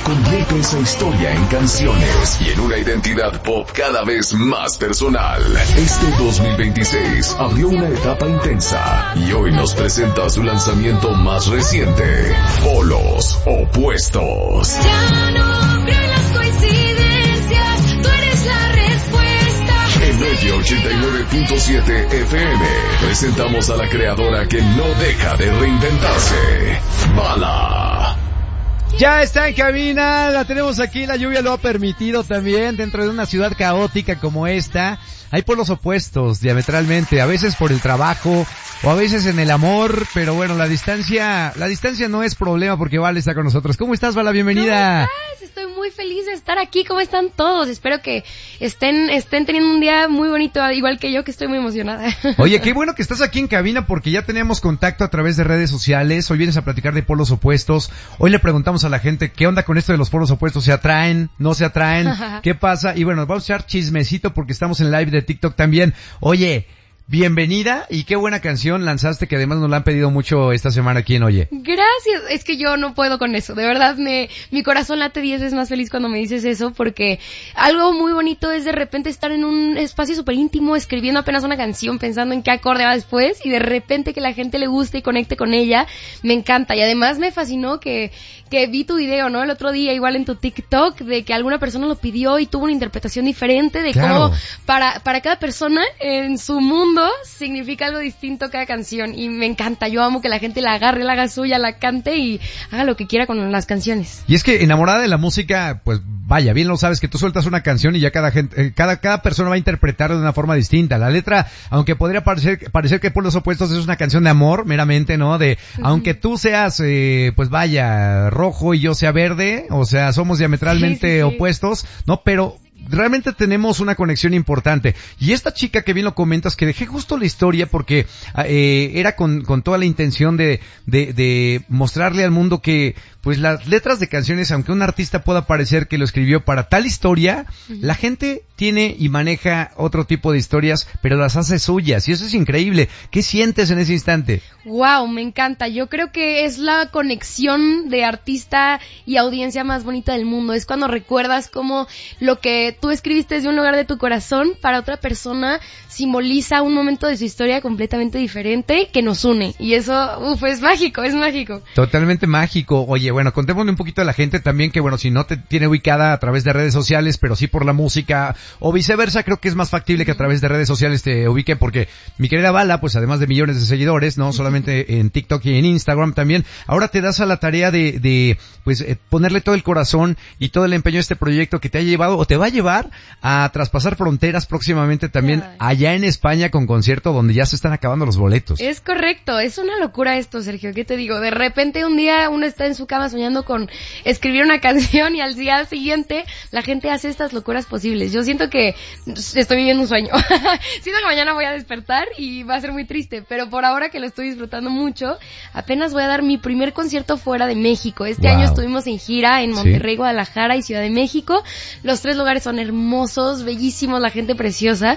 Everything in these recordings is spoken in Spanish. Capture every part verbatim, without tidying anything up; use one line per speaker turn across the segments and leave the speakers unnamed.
Convierte esa historia en canciones y en una identidad pop cada vez más personal. Este dos mil veintiséis abrió una etapa intensa y hoy nos presenta su lanzamiento más reciente, Polos Opuestos.
Ya no creo en las coincidencias, tú eres la respuesta.
En Medio ochenta y nueve punto siete F M presentamos a la creadora que no deja de reinventarse, Bala.
Ya está en cabina, la tenemos aquí, la lluvia lo ha permitido también, dentro de una ciudad caótica como esta. Hay polos opuestos, diametralmente, a veces por el trabajo, o a veces en el amor, pero bueno, la distancia, la distancia no es problema porque Vala está con nosotros. ¿Cómo estás, Vala? Bienvenida.
¿Cómo estás? Estoy muy feliz de estar aquí. ¿Cómo están todos? Espero que estén, estén teniendo un día muy bonito, igual que yo, que estoy muy emocionada.
Oye, qué bueno que estás aquí en cabina porque ya teníamos contacto a través de redes sociales. Hoy vienes a platicar de polos opuestos. Hoy le preguntamos a la gente qué onda con esto de los polos opuestos. ¿Se atraen? ¿No se atraen? ¿Qué pasa? Y bueno, vamos a echar chismecito porque estamos en live de TikTok también. Oye, bienvenida y qué buena canción lanzaste que además nos la han pedido mucho esta semana aquí en Oye.
Gracias, es que yo no puedo con eso, de verdad me, mi corazón late diez veces más feliz cuando me dices eso porque algo muy bonito es de repente estar en un espacio súper íntimo escribiendo apenas una canción pensando en qué acorde va después y de repente que la gente le guste y conecte con ella, me encanta y además me fascinó que, que vi tu video, ¿no? El otro día igual en tu TikTok de que alguna persona lo pidió y tuvo una interpretación diferente de
claro.
cómo para, para cada persona en su mundo significa algo distinto cada canción y me encanta, yo amo que la gente la agarre, la haga suya, la cante y haga lo que quiera con las canciones.
Y es que enamorada de la música, pues vaya, bien lo sabes que tú sueltas una canción y ya cada gente, cada, cada persona va a interpretar de una forma distinta. La letra, aunque podría parecer, parecer que por los opuestos es una canción de amor, meramente, ¿no? De, uh-huh. Aunque tú seas, eh, pues vaya, rojo y yo sea verde, o sea, somos diametralmente sí, sí, sí. opuestos, ¿no? Pero realmente tenemos una conexión importante. Y esta chica que bien lo comentas, que dejé justo la historia porque eh, era con, con toda la intención de, de, de mostrarle al mundo que pues las letras de canciones, aunque un artista pueda parecer que lo escribió para tal historia, uh-huh. la gente tiene y maneja otro tipo de historias, pero las hace suyas, y eso es increíble. ¿Qué sientes en ese instante?
Wow, me encanta. Yo creo que es la conexión de artista y audiencia más bonita del mundo. Es cuando recuerdas cómo lo que tú escribiste desde un lugar de tu corazón para otra persona simboliza un momento de su historia completamente diferente que nos une. Y eso, uff, es mágico, es mágico.
Totalmente mágico. Oye, bueno, contémosle un poquito a la gente también que, bueno, si no te tiene ubicada a través de redes sociales, pero sí por la música, o viceversa, creo que es más factible que a través de redes sociales te ubiquen, porque mi querida Vala, pues además de millones de seguidores, no solamente en TikTok y en Instagram también, ahora te das a la tarea de, de pues, eh, ponerle todo el corazón y todo el empeño a este proyecto que te ha llevado, o te va a llevar a traspasar fronteras próximamente también
Ay.
allá en España con concierto donde ya se están acabando los boletos.
Es correcto, es una locura esto, Sergio, ¿qué te digo? De repente un día uno está en su cama soñando con escribir una canción y al día siguiente la gente hace estas locuras posibles. Yo siento que estoy viviendo un sueño. Siento que mañana voy a despertar y va a ser muy triste, pero por ahora que lo estoy disfrutando mucho, apenas voy a dar mi primer concierto fuera de México. Este wow. año estuvimos en gira en Monterrey, ¿sí? Guadalajara y Ciudad de México. Los tres lugares son hermosos, bellísimos, la gente preciosa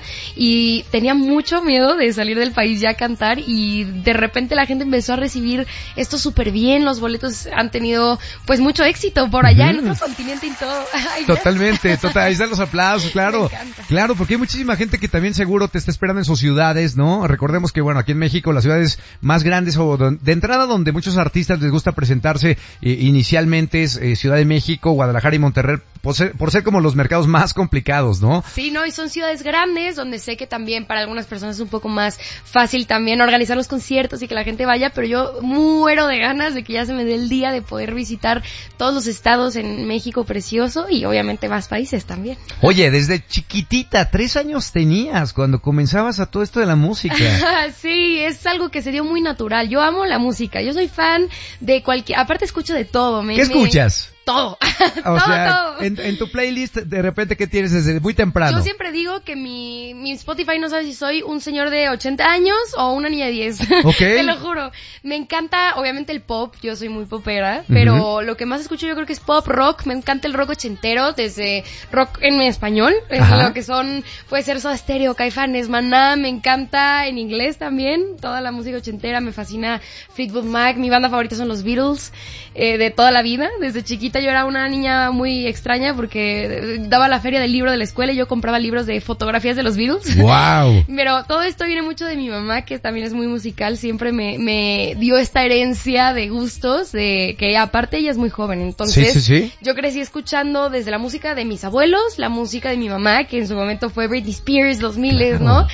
y tenía mucho miedo de salir del país ya a cantar y de repente la gente empezó a recibir esto súper bien. Los boletos han tenido pues mucho éxito por allá, uh-huh. en otro continente y todo. Ay,
totalmente, total, ahí están los aplausos, claro, claro, porque hay muchísima gente que también seguro te está esperando en sus ciudades, ¿no? Recordemos que, bueno, aquí en México las ciudades más grandes o de entrada donde muchos artistas les gusta presentarse eh, inicialmente es eh, Ciudad de México, Guadalajara y Monterrey, por ser, por ser como los mercados más complicados, ¿no?
Sí, no, y son ciudades grandes donde sé que también para algunas personas es un poco más fácil también organizar los conciertos y que la gente vaya, pero yo muero de ganas de que ya se me dé el día de poder visitar todos los estados en México precioso y obviamente más países también.
Oye, desde chiquitita, tres años tenías cuando comenzabas a todo esto de la música.
Sí, es algo que se dio muy natural. Yo amo la música, yo soy fan de cualquier, aparte escucho de todo. Me,
¿Qué escuchas?
Me... Todo,
o
todo,
sea,
todo.
En, en tu playlist, de repente, ¿qué tienes desde muy temprano?
Yo siempre digo que mi, mi Spotify no sabe si soy un señor de ochenta años o una niña de diez.
Ok.
Te lo juro. Me encanta, obviamente, el pop. Yo soy muy popera, pero uh-huh. lo que más escucho yo creo que es pop, rock. Me encanta el rock ochentero, desde rock en español, es lo que son, puede ser Soda Stereo, Caifanes, Maná. Me encanta en inglés también, toda la música ochentera. Me fascina Fleetwood Mac. Mi banda favorita son los Beatles, eh, de toda la vida, desde chiquita. chiquita yo era una niña muy extraña porque daba la feria del libro de la escuela y yo compraba libros de fotografías de los Beatles.
¡Wow!
Pero todo esto viene mucho de mi mamá, que también es muy musical, siempre me, me dio esta herencia de gustos, de que aparte ella es muy joven, entonces
sí, sí, sí.
yo crecí escuchando desde la música de mis abuelos, la música de mi mamá, que en su momento fue Britney Spears, dos miles, ¿no?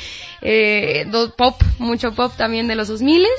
Eh, do, pop, mucho pop también de los dos miles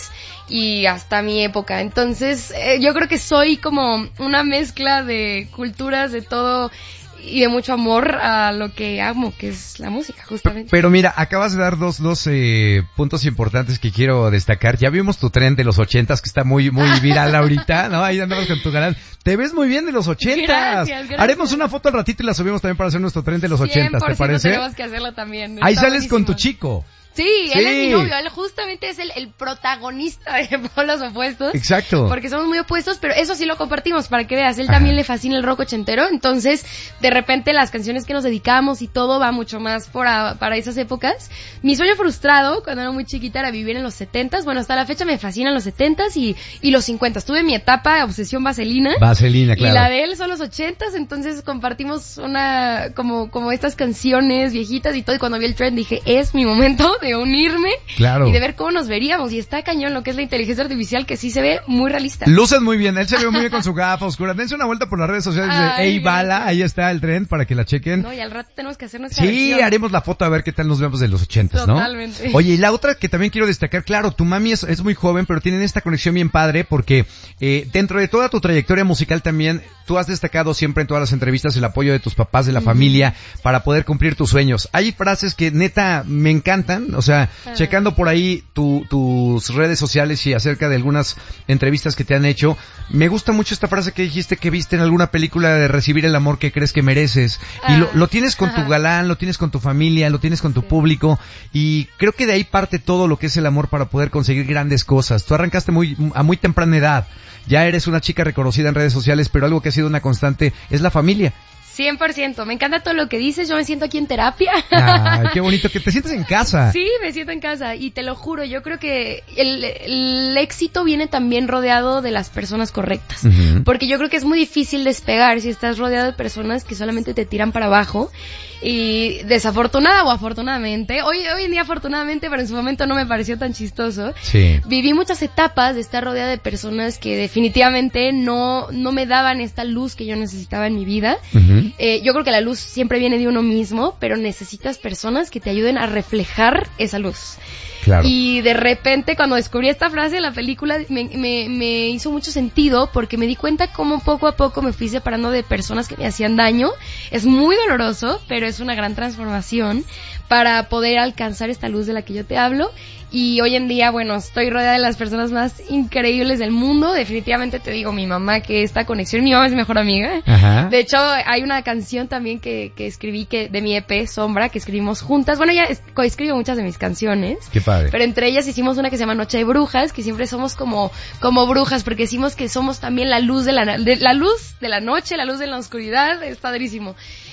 y hasta mi época. Entonces, eh, yo creo que soy como una mezcla de culturas, de todo y de mucho amor a lo que amo, que es la música, justamente.
Pero mira, acabas de dar dos, dos eh, puntos importantes que quiero destacar. Ya vimos tu tren de los ochentas, que está muy, muy viral ahorita, ¿no? Ahí andamos con tu canal. Te ves muy bien de los ochentas.
Gracias, gracias.
Haremos una foto al ratito y la subimos también para hacer nuestro tren de los ochentas, ¿te parece?
Tenemos que hacerlo también.
Ahí
Está
sales
buenísimo.
con tu chico.
Sí,
sí,
él es mi novio, él justamente es el, el protagonista de Polos Opuestos.
Exacto.
Porque somos muy opuestos, pero eso sí lo compartimos, para que veas, él Ajá. también le fascina el rock ochentero, entonces de repente las canciones que nos dedicamos y todo va mucho más por a, para esas épocas. Mi sueño frustrado, cuando era muy chiquita, era vivir en los setentas, bueno, hasta la fecha me fascinan los setentas y, y los cincuentas. Tuve mi etapa de obsesión vaselina.
Vaselina, claro.
Y la de él son los ochentas, entonces compartimos una, como, como estas canciones viejitas y todo, y cuando vi el trend dije, es mi momento de unirme.
Claro.
Y de ver cómo nos veríamos. Y está cañón lo que es la inteligencia artificial, que sí se ve muy realista.
Lucen muy bien. Él se ve muy bien con su gafa oscura. Dense una vuelta por las redes sociales de Ey Bala. Ahí está el trend para que la chequen.
No, y al rato tenemos que hacer nuestra
Sí,
versión.
Haremos la foto a ver qué tal nos vemos de los ochentas, ¿no?
Totalmente.
Oye, y la otra que también quiero destacar, claro, tu mami es, es muy joven, pero tienen esta conexión bien padre porque eh, dentro de toda tu trayectoria musical también, tú has destacado siempre en todas las entrevistas el apoyo de tus papás, de la mm. familia, para poder cumplir tus sueños. Hay frases que neta me encantan, o sea, ah. checando por ahí tu, tus redes sociales y acerca de algunas entrevistas que te han hecho, me gusta mucho esta frase que dijiste que viste en alguna película de recibir el amor que crees que mereces. Ah, y lo, lo tienes con ajá. tu galán, lo tienes con tu familia, lo tienes con tu sí. público, y creo que de ahí parte todo lo que es el amor para poder conseguir grandes cosas. Tú arrancaste muy, a muy temprana edad, ya eres una chica reconocida en redes sociales, pero algo que ha sido una constante es la familia.
cien por ciento, me encanta todo lo que dices, yo me siento aquí en terapia.
Ay, qué bonito, que te sientes en casa.
Sí, me siento en casa y te lo juro, yo creo que el, el éxito viene también rodeado de las personas correctas, uh-huh. porque yo creo que es muy difícil despegar si estás rodeado de personas que solamente te tiran para abajo. Y desafortunada o afortunadamente, hoy, hoy en día afortunadamente, pero en su momento no me pareció tan chistoso.
Sí.
Viví muchas etapas de estar rodeada de personas que definitivamente no, no me daban esta luz que yo necesitaba en mi vida. Uh-huh. Eh, yo creo que la luz siempre viene de uno mismo, pero necesitas personas que te ayuden a reflejar esa luz.
Claro.
Y de repente cuando descubrí esta frase en la película me, me, me hizo mucho sentido porque me di cuenta cómo poco a poco me fui separando de personas que me hacían daño. Es muy doloroso, pero es una gran transformación para poder alcanzar esta luz de la que yo te hablo. Y hoy en día, bueno, estoy rodeada de las personas más increíbles del mundo. Definitivamente te digo, mi mamá, que esta conexión, mi mamá es mi mejor amiga.
Ajá.
De hecho, hay una canción también que, que escribí que de mi E P, Sombra, que escribimos juntas. Bueno, ella es, coescribo muchas de mis canciones.
Qué padre.
Pero entre ellas hicimos una que se llama Noche de Brujas, que siempre somos como, como brujas, porque decimos que somos también la luz de la, de la luz de la noche, la luz de la oscuridad. Es padrísimo.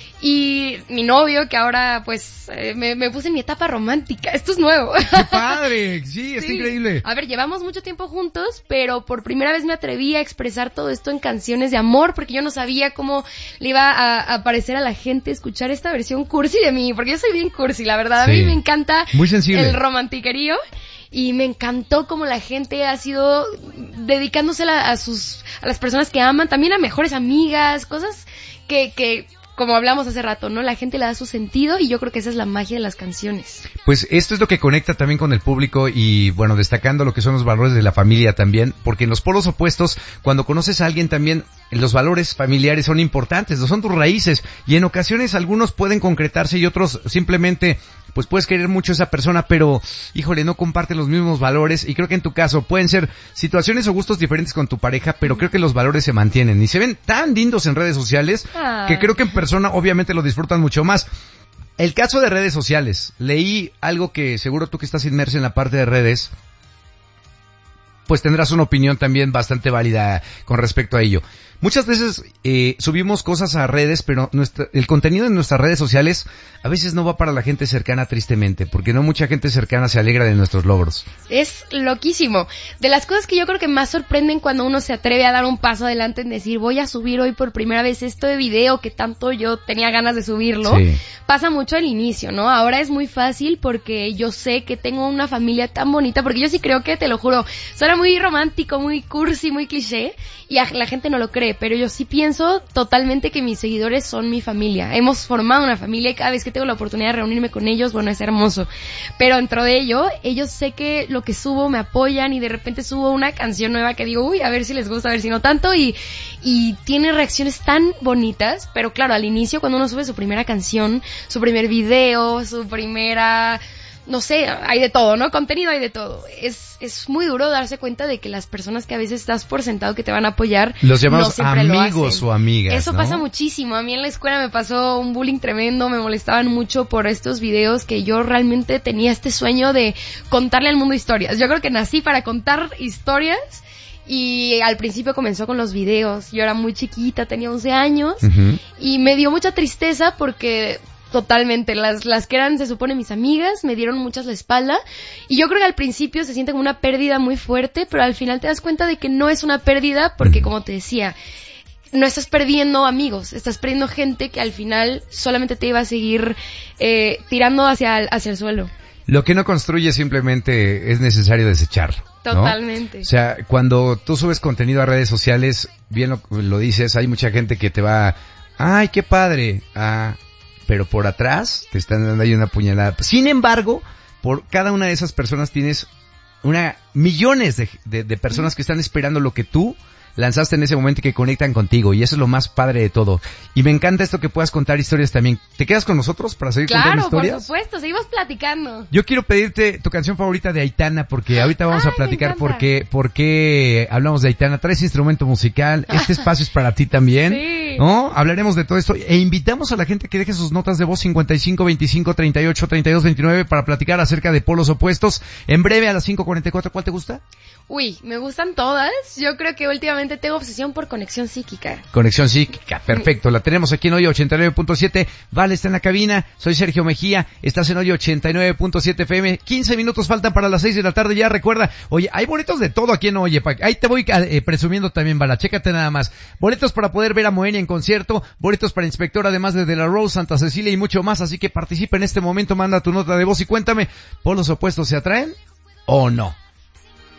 Y mi novio, que ahora pues eh, me, me puse en mi etapa romántica. Esto es nuevo.
¡Qué padre! Sí, está sí. increíble.
A ver, llevamos mucho tiempo juntos, pero por primera vez me atreví a expresar todo esto en canciones de amor, porque yo no sabía cómo le iba a, a parecer a la gente escuchar esta versión cursi de mí, porque yo soy bien cursi, la verdad. Sí. A mí me encanta
muy sensible.
El romantiquerío. Y me encantó cómo la gente ha sido dedicándosela a sus, a las personas que aman, también a mejores amigas, cosas que, que, como hablamos hace rato, ¿no? La gente le da su sentido y yo creo que esa es la magia de las canciones.
Pues esto es lo que conecta también con el público y, bueno, destacando lo que son los valores de la familia también, porque en los polos opuestos, cuando conoces a alguien también, los valores familiares son importantes, no son tus raíces, y en ocasiones algunos pueden concretarse y otros simplemente, pues puedes querer mucho a esa persona, pero, híjole, no comparten los mismos valores, y creo que en tu caso pueden ser situaciones o gustos diferentes con tu pareja, pero creo que los valores se mantienen, y se ven tan lindos en redes sociales, ah. que creo que en persona obviamente lo disfrutan mucho más. El caso de redes sociales, leí algo que seguro tú que estás inmerso en la parte de redes, pues tendrás una opinión también bastante válida con respecto a ello. Muchas veces eh, subimos cosas a redes, pero nuestra, el contenido en nuestras redes sociales a veces no va para la gente cercana, tristemente, porque no mucha gente cercana se alegra de nuestros logros.
Es loquísimo. De las cosas que yo creo que más sorprenden cuando uno se atreve a dar un paso adelante en decir, voy a subir hoy por primera vez esto de video que tanto yo tenía ganas de subirlo, sí. Pasa mucho al inicio, ¿no? Ahora es muy fácil porque yo sé que tengo una familia tan bonita, porque yo sí creo que, te lo juro, suena muy romántico, muy cursi, muy cliché, y a la gente no lo cree, pero yo sí pienso totalmente que mis seguidores son mi familia. Hemos formado una familia y cada vez que tengo la oportunidad de reunirme con ellos, bueno, es hermoso. Pero dentro de ello, ellos sé que lo que subo me apoyan y de repente subo una canción nueva que digo, uy, a ver si les gusta, a ver si no tanto, y, y tiene reacciones tan bonitas, pero claro, al inicio cuando uno sube su primera canción, su primer video, su primera... no sé, hay de todo, ¿no? Contenido hay de todo. Es es muy duro darse cuenta de que las personas que a veces das por sentado que te van a apoyar,
los llamamos no amigos o amigas,
Eso
¿no?
pasa muchísimo. A mí en la escuela me pasó un bullying tremendo, me molestaban mucho por estos videos que yo realmente tenía este sueño de contarle al mundo historias. Yo creo que nací para contar historias. Y al principio comenzó con los videos. Yo era muy chiquita, tenía once años, uh-huh. Y me dio mucha tristeza porque totalmente, las las que eran, se supone, mis amigas, me dieron muchas la espalda, y yo creo que al principio se siente como una pérdida muy fuerte, pero al final te das cuenta de que no es una pérdida, porque como te decía, no estás perdiendo amigos, estás perdiendo gente que al final solamente te iba a seguir eh, tirando hacia, hacia el suelo.
Lo que no construye simplemente es necesario desecharlo, ¿no?
Totalmente.
O sea, cuando tú subes contenido a redes sociales, bien lo, lo dices, hay mucha gente que te va, ¡ay, qué padre! Ah, pero por atrás te están dando ahí una puñalada. Sin embargo, por cada una de esas personas tienes una millones de, de, de personas que están esperando lo que tú lanzaste en ese momento y que conectan contigo, y eso es lo más padre de todo. Y me encanta esto que puedas contar historias también. ¿Te quedas con nosotros para seguir
claro,
contando historias?
Claro, por supuesto, seguimos platicando.
Yo quiero pedirte tu canción favorita de Aitana, porque ahorita vamos
Ay,
a platicar por qué, por qué hablamos de Aitana. Traes instrumento musical, este espacio es para ti también,
sí.
¿No? Hablaremos de todo esto e invitamos a la gente que deje sus notas de voz cincuenta y cinco, veinticinco, treinta y ocho, treinta y dos, veintinueve para platicar acerca de polos opuestos. En breve a las cinco cuarenta y cuatro, ¿cuál te gusta?
Uy, me gustan todas. Yo creo que últimamente tengo obsesión por Conexión Psíquica.
Conexión Psíquica, perfecto. La tenemos aquí en Hoy ochenta y nueve punto siete. Vale, está en la cabina. Soy Sergio Mejía. Estás en Hoy ochenta y nueve punto siete F M. quince minutos faltan para las seis de la tarde. Ya recuerda, oye, hay boletos de todo aquí en Oye. Ahí te voy eh, presumiendo también, Bala. Chécate nada más. Boletos para poder ver a Moenia en concierto. Boletos para Inspector, además de De La Rose, Santa Cecilia y mucho más. Así que participa en este momento. Manda tu nota de voz y cuéntame, ¿polos opuestos se atraen o no?